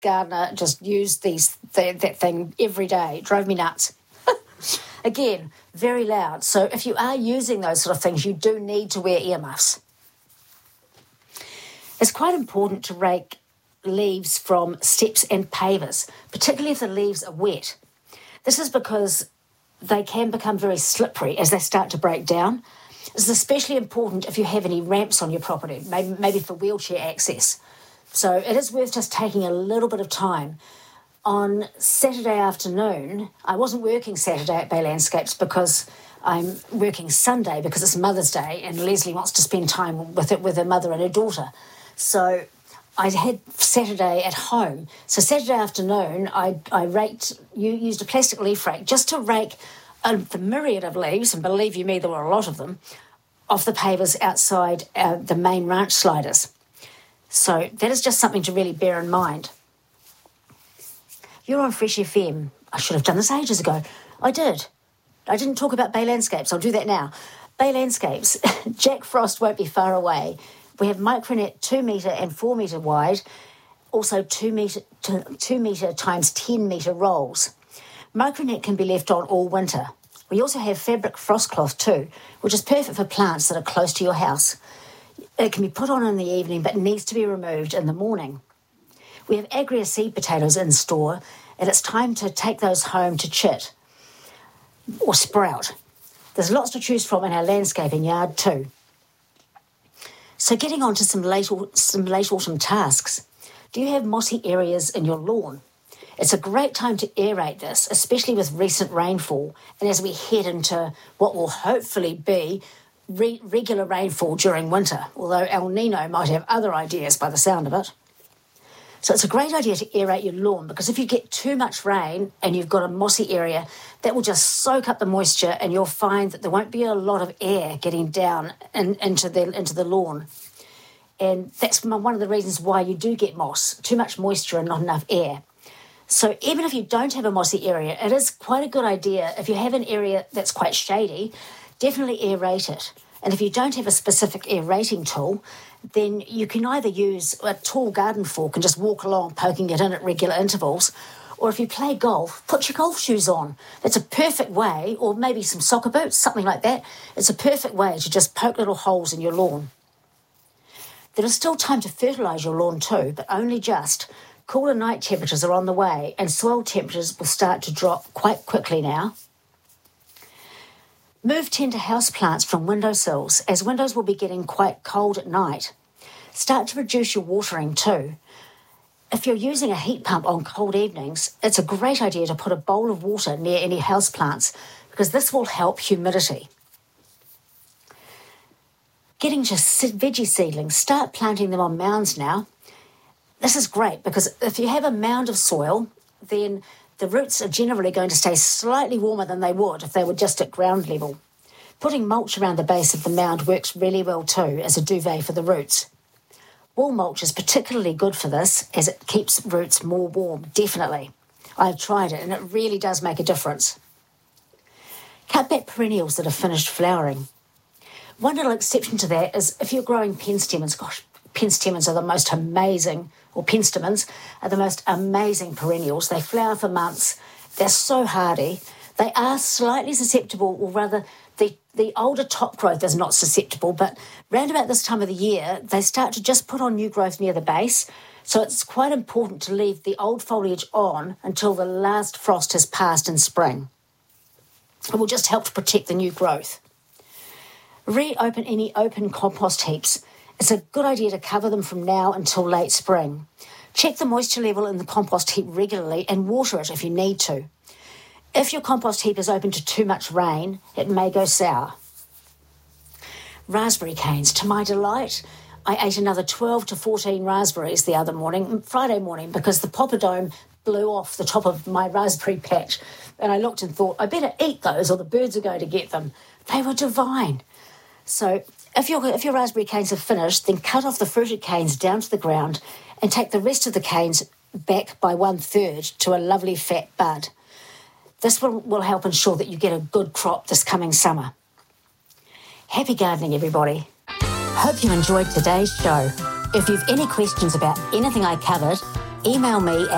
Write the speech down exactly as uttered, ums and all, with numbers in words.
gardener just used these th- that thing every day. It drove me nuts. Again, very loud. So if you are using those sort of things, you do need to wear earmuffs. It's quite important to rake leaves from steps and pavers, particularly if the leaves are wet. This is because they can become very slippery as they start to break down. This is especially important if you have any ramps on your property, maybe, maybe for wheelchair access. So it is worth just taking a little bit of time. On Saturday afternoon, I wasn't working Saturday at Bay Landscapes because I'm working Sunday because it's Mother's Day and Leslie wants to spend time with it with her mother and her daughter. So I had Saturday at home. So Saturday afternoon, I, I raked, you used a plastic leaf rake just to rake uh, the myriad of leaves, and believe you me, there were a lot of them, off the pavers outside uh, the main ranch sliders. So that is just something to really bear in mind. You're on Fresh F M. I should have done this ages ago. I did. I didn't talk about Bay Landscapes. I'll do that now. Bay Landscapes, Jack Frost won't be far away. We have micronet two metre and four metre wide, also two metre, two metre times ten metre rolls. Micronet can be left on all winter. We also have fabric frost cloth too, which is perfect for plants that are close to your house. It can be put on in the evening but needs to be removed in the morning. We have Agria seed potatoes in store, and it's time to take those home to chit or sprout. There's lots to choose from in our landscaping yard too. So getting on to some late, some late autumn tasks. Do you have mossy areas in your lawn? It's a great time to aerate this, especially with recent rainfall, and as we head into what will hopefully be re- regular rainfall during winter, although El Nino might have other ideas by the sound of it. So it's a great idea to aerate your lawn, because if you get too much rain and you've got a mossy area, that will just soak up the moisture and you'll find that there won't be a lot of air getting down in, into the into the lawn. And that's one of the reasons why you do get moss, too much moisture and not enough air. So even if you don't have a mossy area, it is quite a good idea, if you have an area that's quite shady, definitely aerate it. And if you don't have a specific aerating tool, then you can either use a tall garden fork and just walk along poking it in at regular intervals, or if you play golf, put your golf shoes on. That's a perfect way, or maybe some soccer boots, something like that. It's a perfect way to just poke little holes in your lawn. There is still time to fertilise your lawn too, but only just. Cooler night temperatures are on the way, and soil temperatures will start to drop quite quickly now. Move tender houseplants from windowsills, as windows will be getting quite cold at night. Start to reduce your watering too. If you're using a heat pump on cold evenings, it's a great idea to put a bowl of water near any houseplants, because this will help humidity. Getting to veggie seedlings, start planting them on mounds now. This is great, because if you have a mound of soil, then the roots are generally going to stay slightly warmer than they would if they were just at ground level. Putting mulch around the base of the mound works really well too as a duvet for the roots. Wool mulch is particularly good for this, as it keeps roots more warm, definitely. I've tried it and it really does make a difference. Cut back perennials that have finished flowering. One little exception to that is if you're growing penstemons. Gosh, penstemons are the most amazing, or penstemons are the most amazing perennials. They flower for months. They're so hardy. They are slightly susceptible, or rather, the, the older top growth is not susceptible, but round about this time of the year, they start to just put on new growth near the base. So it's quite important to leave the old foliage on until the last frost has passed in spring. It will just help to protect the new growth. Reopen any open compost heaps. It's a good idea to cover them from now until late spring. Check the moisture level in the compost heap regularly and water it if you need to. If your compost heap is open to too much rain, it may go sour. Raspberry canes. To my delight, I ate another twelve to fourteen raspberries the other morning, Friday morning, because the popperdome blew off the top of my raspberry patch. And I looked and thought, I better eat those or the birds are going to get them. They were divine. So if your if your raspberry canes are finished, then cut off the fruited canes down to the ground and take the rest of the canes back by one-third to a lovely fat bud. This will, will help ensure that you get a good crop this coming summer. Happy gardening, everybody. Hope you enjoyed today's show. If you've any questions about anything I covered, email me at